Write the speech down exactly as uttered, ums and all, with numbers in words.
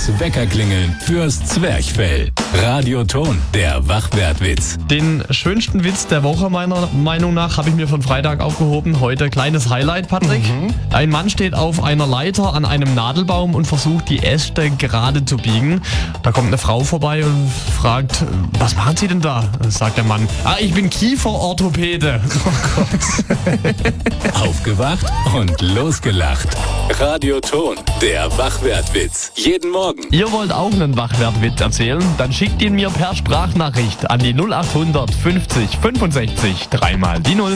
Das Weckerklingeln fürs Zwerchfell. Radioton, der Wachwertwitz. Den schönsten Witz der Woche meiner Meinung nach habe ich mir von Freitag aufgehoben. Heute kleines Highlight, Patrick. Mhm. Ein Mann steht auf einer Leiter an einem Nadelbaum und versucht, die Äste gerade zu biegen. Da kommt eine Frau vorbei und fragt, was machen Sie denn da? Sagt der Mann, ah, ich bin Kieferorthopäde. Oh Gott. Aufgewacht und losgelacht. Radioton, der Wachwertwitz. Jeden Morgen. Ihr wollt auch einen Wachwertwitz erzählen? Dann schickt ihn mir per Sprachnachricht an die null acht hundert fünfzig fünfundsechzig dreimal die null.